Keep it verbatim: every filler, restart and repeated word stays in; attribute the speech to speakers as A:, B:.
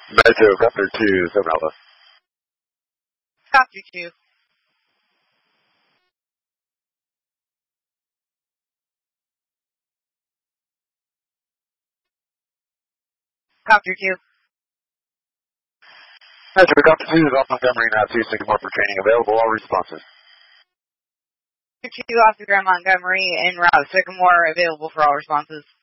A: Metro, Copter two, seven Alpha.
B: Copter two. Copter two.
A: Metro, Copter two, Golf Montgomery, now two, Sycamore for training available, all responses.
B: Copter two, Oscar Montgomery, en route, Sycamore, available for all responses.